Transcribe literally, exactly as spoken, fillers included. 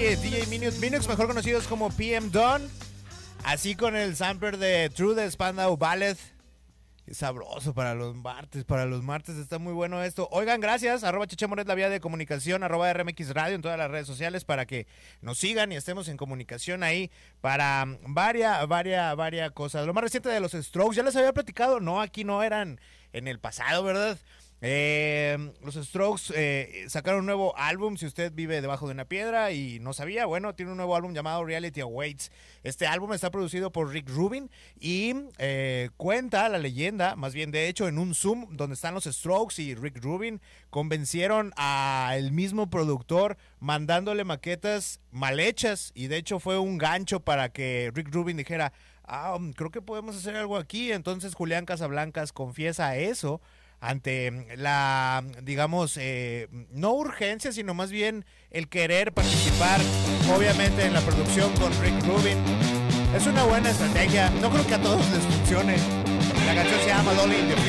D J Minux, Minux mejor conocidos como P M Don, así con el sampler de True de Spandau Ballet. Es sabroso para los martes, para los martes está muy bueno esto. Oigan, gracias, arroba Chechemonet, la vía de comunicación, arroba R M X Radio en todas las redes sociales para que nos sigan y estemos en comunicación ahí para varias, varias, varias cosas. Lo más reciente de los Strokes, ya les había platicado, no, aquí no eran en el pasado, ¿verdad? Eh, los Strokes eh, sacaron un nuevo álbum. Si usted vive debajo de una piedra y no sabía, bueno, tiene un nuevo álbum llamado Reality Awaits. Este álbum está producido por Rick Rubin y eh, cuenta la leyenda, más bien de hecho en un Zoom donde están los Strokes y Rick Rubin, convencieron al mismo productor mandándole maquetas mal hechas, y de hecho fue un gancho para que Rick Rubin dijera, ah, creo que podemos hacer algo aquí. Entonces Julián Casablancas confiesa eso ante la, digamos, eh, no urgencia, sino más bien el querer participar, obviamente, en la producción con Rick Rubin. Es una buena estrategia, no creo que a todos les funcione. La canción se llama Dolly in the